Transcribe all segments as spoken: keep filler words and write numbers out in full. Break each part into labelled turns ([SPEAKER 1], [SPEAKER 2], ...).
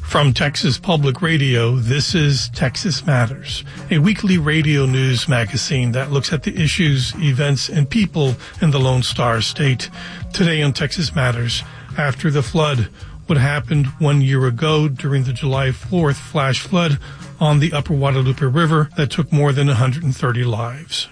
[SPEAKER 1] From Texas Public Radio, this is Texas Matters, a weekly radio news magazine that looks at the issues, events, and people in the Lone Star State. Today on Texas Matters, after the flood, what happened one year ago during the July fourth flash flood on the Upper Guadalupe River that took more than one hundred thirty lives.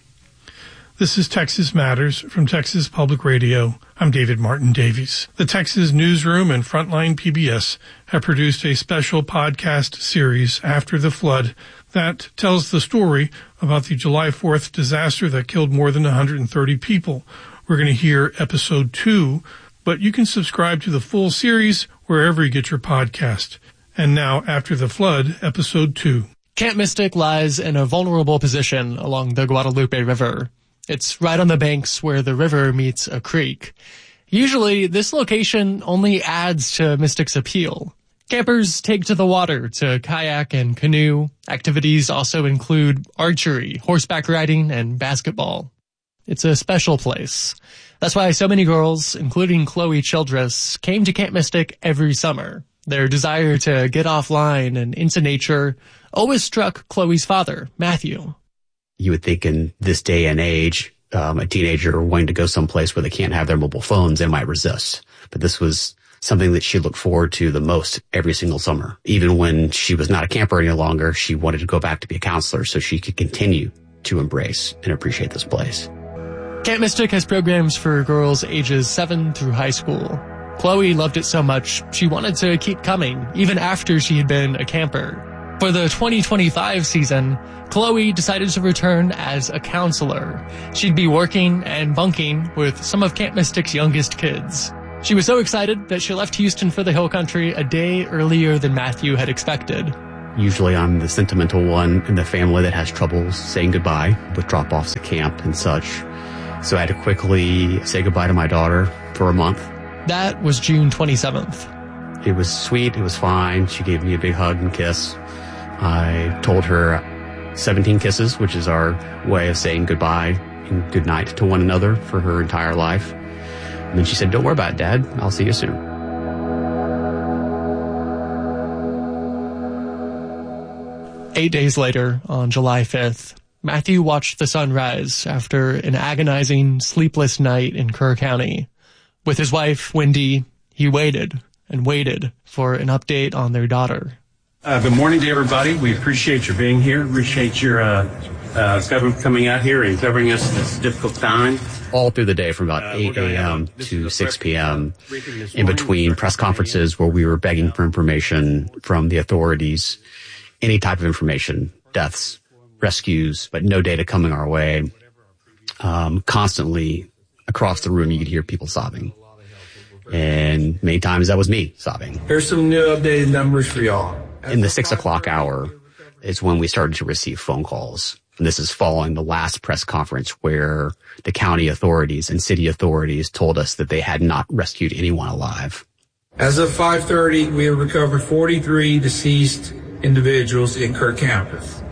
[SPEAKER 1] This is Texas Matters from Texas Public Radio. I'm David Martin Davies. The Texas Newsroom and Frontline P B S have produced a special podcast series after the flood that tells the story about the July fourth disaster that killed more than one hundred thirty people. We're going to hear episode two, but you can subscribe to the full series wherever you get your podcast. And now, after the flood, episode two.
[SPEAKER 2] Camp Mystic lies in a vulnerable position along the Guadalupe River. It's right on the banks where the river meets a creek. Usually, this location only adds to Mystic's appeal. Campers take to the water to kayak and canoe. Activities also include archery, horseback riding, and basketball. It's a special place. That's why so many girls, including Chloe Childress, came to Camp Mystic every summer. Their desire to get offline and into nature always struck Chloe's father, Matthew.
[SPEAKER 3] You would think in this day and age, um, a teenager wanting to go someplace where they can't have their mobile phones, they might resist. But this was something that she looked forward to the most every single summer. Even when she was not a camper any longer, she wanted to go back to be a counselor so she could continue to embrace and appreciate this place.
[SPEAKER 2] Camp Mystic has programs for girls ages seven through high school. Chloe loved it so much, she wanted to keep coming, even after she had been a camper. For the twenty twenty-five season, Chloe decided to return as a counselor. She'd be working and bunking with some of Camp Mystic's youngest kids. She was so excited that she left Houston for the Hill Country a day earlier than Matthew had expected.
[SPEAKER 3] Usually I'm the sentimental one in the family that has troubles saying goodbye with drop-offs at camp and such. So I had to quickly say goodbye to my daughter for a month.
[SPEAKER 2] That was June twenty-seventh.
[SPEAKER 3] It was sweet. It was fine. She gave me a big hug and kiss. I told her seventeen kisses, which is our way of saying goodbye and good night to one another for her entire life. And then she said, "Don't worry about it, Dad. I'll see you soon."
[SPEAKER 2] Eight days later, on July fifth, Matthew watched the sun rise after an agonizing, sleepless night in Kerr County. With his wife, Wendy, he waited and waited for an update on their daughter.
[SPEAKER 4] Uh, good morning to everybody. We appreciate your being here. Appreciate your uh, uh, coming out here and covering us this difficult time.
[SPEAKER 3] All through the day from about eight a.m. to six p.m. in between press conferences where we were begging for information from the authorities, any type of information, deaths, rescues, but no data coming our way. Um, constantly across the room, you could hear people sobbing. And many times that was me sobbing.
[SPEAKER 5] Here's some new updated numbers for y'all.
[SPEAKER 3] In the six o'clock hour is when we started to receive phone calls. And this is following the last press conference where the county authorities and city authorities told us that they had not rescued anyone alive.
[SPEAKER 5] As of five thirty, we have recovered forty-three deceased individuals in Kerr campus.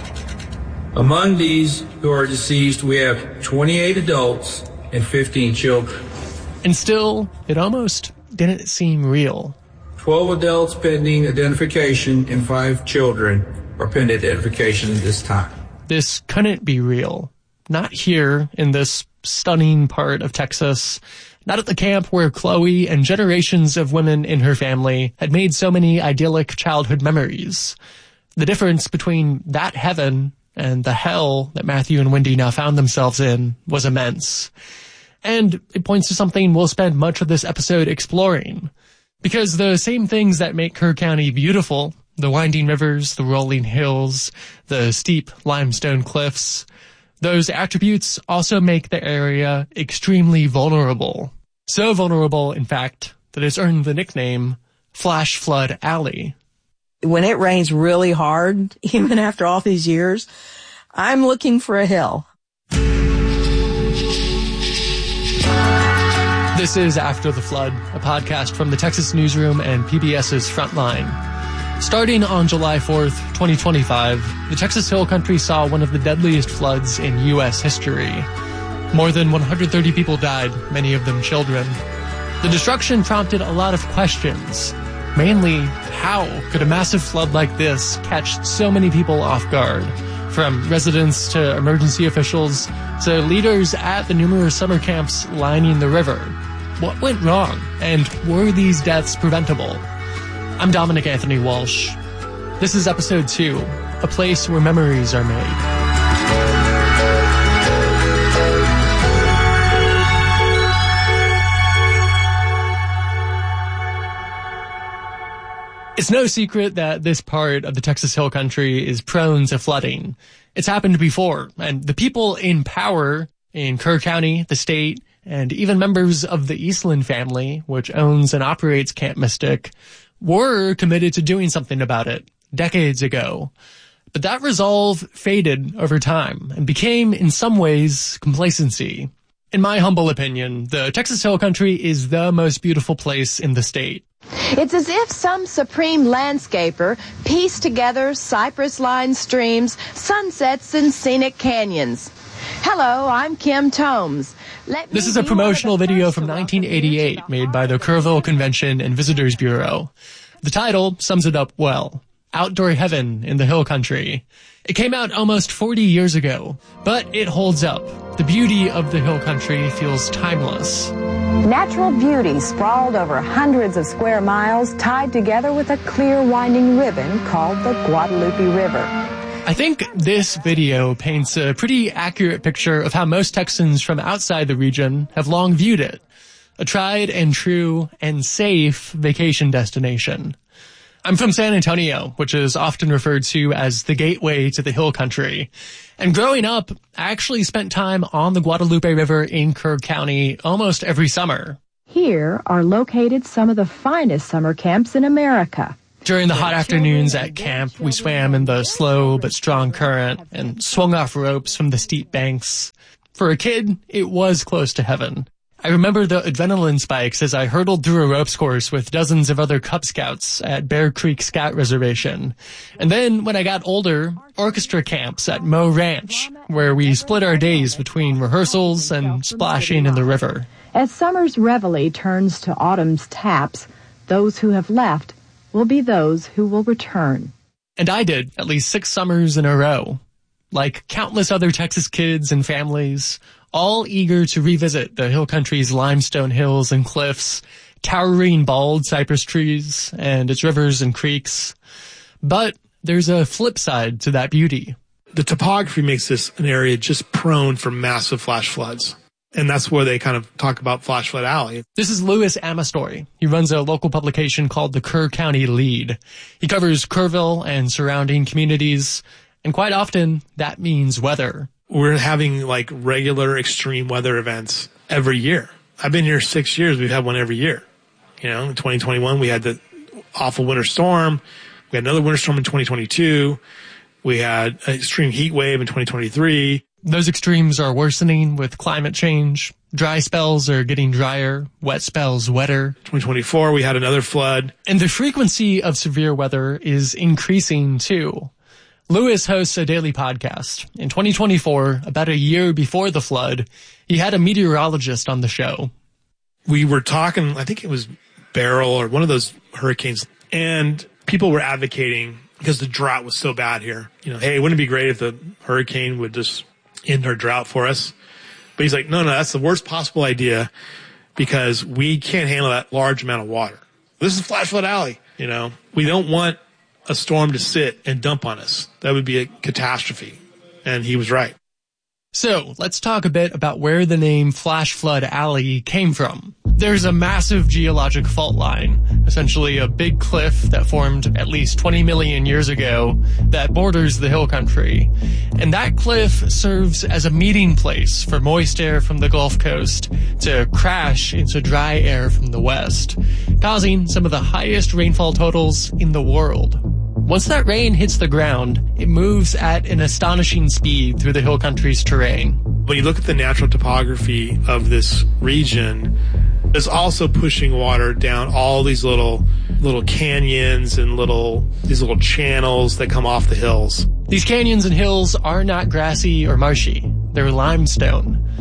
[SPEAKER 5] Among these who are deceased, we have twenty-eight adults and fifteen children.
[SPEAKER 2] And still, it almost didn't seem real.
[SPEAKER 5] twelve adults pending identification and five children are pending identification at this time.
[SPEAKER 2] This couldn't be real. Not here in this stunning part of Texas. Not at the camp where Chloe and generations of women in her family had made so many idyllic childhood memories. The difference between that heaven and the hell that Matthew and Wendy now found themselves in was immense. And it points to something we'll spend much of this episode exploring. Because the same things that make Kerr County beautiful, the winding rivers, the rolling hills, the steep limestone cliffs, those attributes also make the area extremely vulnerable. So vulnerable, in fact, that it's earned the nickname Flash Flood Alley.
[SPEAKER 6] When it rains really hard, even after all these years, I'm looking for a hill.
[SPEAKER 2] This is After the Flood, a podcast from the Texas Newsroom and P B S's Frontline. Starting on July fourth, twenty twenty-five, the Texas Hill Country saw one of the deadliest floods in U S history. More than one hundred thirty people died, many of them children. The destruction prompted a lot of questions. Mainly, how could a massive flood like this catch so many people off guard? From residents to emergency officials to leaders at the numerous summer camps lining the river. What went wrong? And were these deaths preventable? I'm Dominic Anthony Walsh. This is episode two, A Place Where Memories Are Made. It's no secret that this part of the Texas Hill Country is prone to flooding. It's happened before, and the people in power in Kerr County, the state, and even members of the Eastland family, which owns and operates Camp Mystic, were committed to doing something about it decades ago. But that resolve faded over time and became, in some ways, complacency. In my humble opinion, the Texas Hill Country is the most beautiful place in the state.
[SPEAKER 7] It's as if some supreme landscaper pieced together cypress-lined streams, sunsets, and scenic canyons. Hello, I'm Kim Tomes. Let
[SPEAKER 2] this is a promotional video from nineteen eighty-eight made by the Kerrville Convention and Visitors Bureau. The title sums it up well. Outdoor Heaven in the Hill Country. It came out almost forty years ago, but it holds up. The beauty of the Hill Country feels timeless.
[SPEAKER 7] Natural beauty sprawled over hundreds of square miles, tied together with a clear winding ribbon called the Guadalupe River.
[SPEAKER 2] I think this video paints a pretty accurate picture of how most Texans from outside the region have long viewed it. A tried and true and safe vacation destination. I'm from San Antonio, which is often referred to as the gateway to the Hill Country. And growing up, I actually spent time on the Guadalupe River in Kerr County almost every summer.
[SPEAKER 7] Here are located some of the finest summer camps in America.
[SPEAKER 2] During the hot afternoons at camp, we swam in the slow but strong current and swung off ropes from the steep banks. For a kid, it was close to heaven. I remember the adrenaline spikes as I hurtled through a ropes course with dozens of other Cub Scouts at Bear Creek Scout Reservation. And then, when I got older, orchestra camps at Moe Ranch, where we split our days between rehearsals and splashing in the river.
[SPEAKER 7] As summer's reveille turns to autumn's taps, those who have left will be those who will return.
[SPEAKER 2] And I did at least six summers in a row. Like countless other Texas kids and families, all eager to revisit the Hill Country's limestone hills and cliffs, towering bald cypress trees, and its rivers and creeks. But there's a flip side to that beauty.
[SPEAKER 8] The topography makes this an area just prone for massive flash floods. And that's where they kind of talk about Flash Flood Alley.
[SPEAKER 2] This is Louis Amastory. He runs a local publication called the Kerr County Lead. He covers Kerrville and surrounding communities, and quite often that means weather.
[SPEAKER 8] We're having like regular extreme weather events every year. I've been here six years. We've had one every year. You know, in twenty twenty-one, we had the awful winter storm. We had another winter storm in twenty twenty-two. We had an extreme heat wave in twenty twenty-three.
[SPEAKER 2] Those extremes are worsening with climate change. Dry spells are getting drier, wet spells wetter.
[SPEAKER 8] twenty twenty-four, we had another flood.
[SPEAKER 2] And the frequency of severe weather is increasing too. Louis hosts a daily podcast. In twenty twenty-four, about a year before the flood, he had a meteorologist on the show.
[SPEAKER 8] We were talking, I think it was Beryl or one of those hurricanes, and people were advocating because the drought was so bad here. You know, hey, wouldn't it be great if the hurricane would just end our drought for us? But he's like, no, no, that's the worst possible idea because we can't handle that large amount of water. This is Flash Flood Alley. You know, we don't want a storm to sit and dump on us. That would be a catastrophe. And he was right.
[SPEAKER 2] So let's talk a bit about where the name Flash Flood Alley came from. There's a massive geologic fault line, essentially a big cliff that formed at least twenty million years ago that borders the hill country. And that cliff serves as a meeting place for moist air from the Gulf Coast to crash into dry air from the west, causing some of the highest rainfall totals in the world. Once that rain hits the ground, it moves at an astonishing speed through the hill country's terrain.
[SPEAKER 8] When you look at the natural topography of this region, it's also pushing water down all these little little canyons and little these little channels that come off the hills.
[SPEAKER 2] These canyons and hills are not grassy or marshy. They're limestone.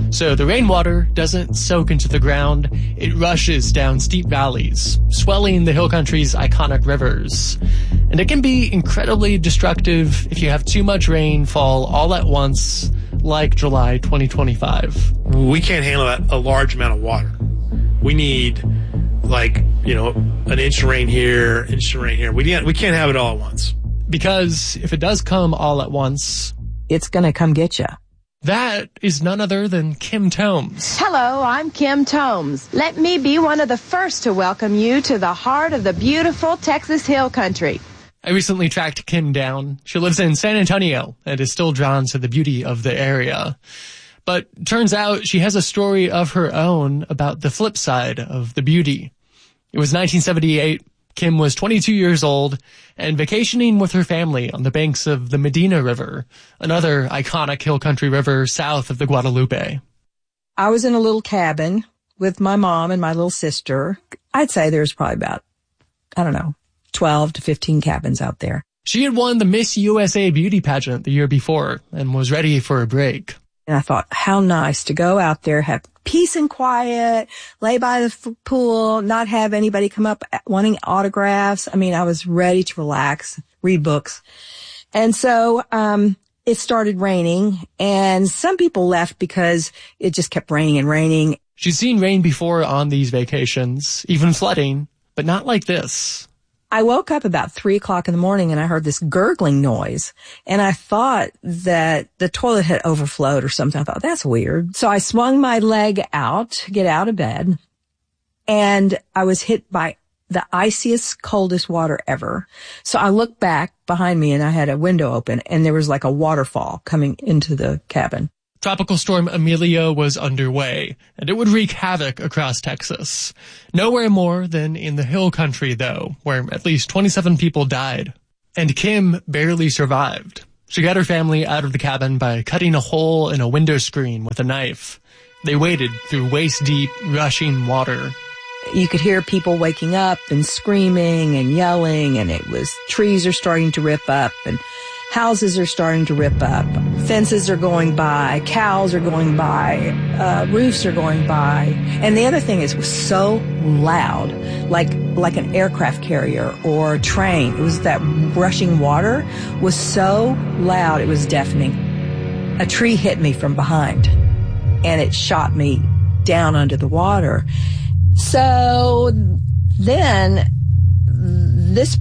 [SPEAKER 2] So the rainwater doesn't soak into the ground, it rushes down steep valleys, swelling the hill country's iconic rivers. And it can be incredibly destructive if you have too much rain fall all at once, like July twenty twenty-five.
[SPEAKER 8] We can't handle that, a large amount of water. We need, like, you know, an inch of rain here, an inch of rain here. We can't, we can't have it all at once.
[SPEAKER 2] Because if it does come all at once,
[SPEAKER 6] it's going to come get you.
[SPEAKER 2] That is none other than Kim Tomes.
[SPEAKER 7] Hello, I'm Kim Tomes. Let me be one of the first to welcome you to the heart of the beautiful Texas Hill Country.
[SPEAKER 2] I recently tracked Kim down. She lives in San Antonio and is still drawn to the beauty of the area. But turns out she has a story of her own about the flip side of the beauty. It was nineteen seventy-eight. Kim was twenty-two years old and vacationing with her family on the banks of the Medina River, another iconic hill country river south of the Guadalupe.
[SPEAKER 6] I was in a little cabin with my mom and my little sister. I'd say there's probably about, I don't know, twelve to fifteen cabins out there.
[SPEAKER 2] She had won the Miss U S A beauty pageant the year before and was ready for a break.
[SPEAKER 6] And I thought, how nice to go out there, have peace and quiet, lay by the f- pool, not have anybody come up wanting autographs. I mean, I was ready to relax, read books. And so, um, it started raining and some people left because it just kept raining and raining.
[SPEAKER 2] She'd seen rain before on these vacations, even flooding, but not like this.
[SPEAKER 6] I woke up about three o'clock in the morning and I heard this gurgling noise and I thought that the toilet had overflowed or something. I thought, that's weird. So I swung my leg out to get out of bed and I was hit by the iciest, coldest water ever. So I looked back behind me and I had a window open and there was like a waterfall coming into the cabin.
[SPEAKER 2] Tropical Storm Amelia was underway, and it would wreak havoc across Texas. Nowhere more than in the hill country, though, where at least twenty-seven people died. And Kim barely survived. She got her family out of the cabin by cutting a hole in a window screen with a knife. They waded through waist-deep, rushing water.
[SPEAKER 6] You could hear people waking up and screaming and yelling, and it was trees are starting to rip up, and houses are starting to rip up. Fences are going by. Cows are going by. Uh, roofs are going by. And the other thing is it was so loud, like, like an aircraft carrier or a train. It was that rushing water was so loud. It was deafening. A tree hit me from behind and it shot me down under the water. So then this